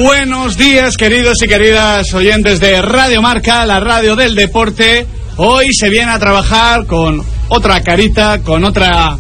Buenos días, queridos y queridas oyentes de Radio Marca, la radio del deporte. Hoy se viene a trabajar con otra carita, con otra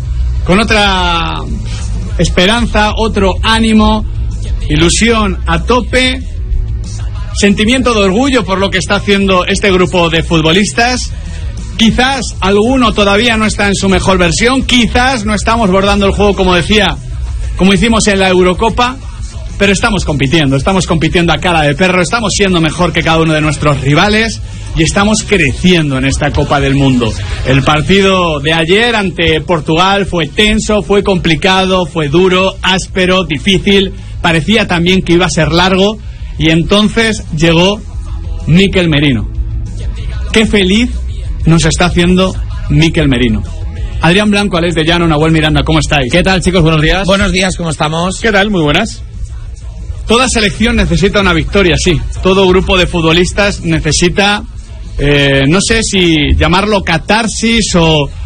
esperanza, otro ánimo, ilusión a tope, sentimiento de orgullo por lo que está haciendo este grupo de futbolistas. Quizás alguno todavía no está en su mejor versión, quizás no estamos bordando el juego como hicimos en la Eurocopa, pero estamos compitiendo a cara de perro, estamos siendo mejor que cada uno de nuestros rivales y estamos creciendo en esta Copa del Mundo. El partido de ayer ante Portugal fue tenso, fue complicado, fue duro, áspero, difícil, parecía también que iba a ser largo y entonces llegó Mikel Merino. Qué feliz nos está haciendo Mikel Merino. Adrián Blanco, Alex de Llano, Nahuel Miranda, ¿cómo estáis? ¿Qué tal, chicos? Buenos días. Buenos días, ¿cómo estamos? ¿Qué tal? Muy buenas. Toda selección necesita una victoria, sí. Todo grupo de futbolistas necesita, no sé si llamarlo catarsis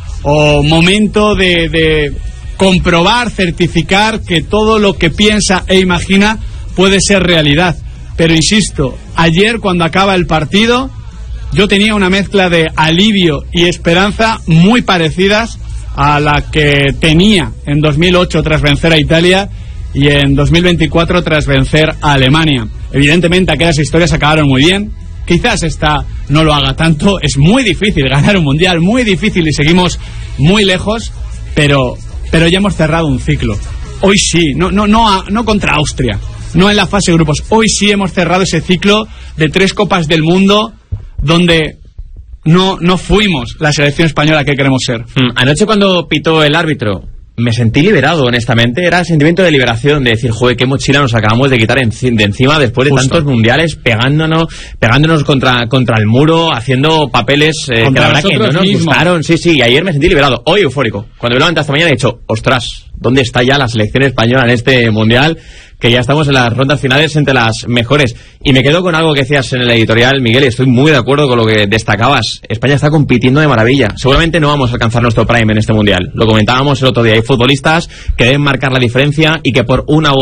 o momento de comprobar, certificar que todo lo que piensa e imagina puede ser realidad. Pero insisto, ayer cuando acaba el partido, yo tenía una mezcla de alivio y esperanza muy parecidas a la que tenía en 2008 tras vencer a Italia y en 2024 tras vencer a Alemania. Evidentemente aquellas historias acabaron muy bien. Quizás esta no lo haga tanto. Es muy difícil ganar un mundial, muy difícil, y seguimos muy lejos, pero ya hemos cerrado un ciclo. Hoy sí, no contra Austria, no en la fase de grupos. Hoy sí hemos cerrado ese ciclo de 3 Copas del Mundo donde no fuimos la selección española que queremos ser. Anoche cuando pitó el árbitro me sentí liberado, honestamente. Era el sentimiento de liberación, de decir, joder, qué mochila nos acabamos de quitar de encima después de tantos mundiales, pegándonos contra el muro, haciendo papeles que la verdad que no nos gustaron. Sí, y ayer me sentí liberado. Hoy eufórico. Cuando me levanté esta mañana he dicho, ostras, ¿dónde está ya la selección española en este mundial? Que ya estamos en las rondas finales entre las mejores. Y me quedo con algo que decías en el editorial, Miguel, y estoy muy de acuerdo con lo que destacabas. España está compitiendo de maravilla. Seguramente no vamos a alcanzar nuestro prime en este mundial. Lo comentábamos el otro día. Hay futbolistas que deben marcar la diferencia y que por una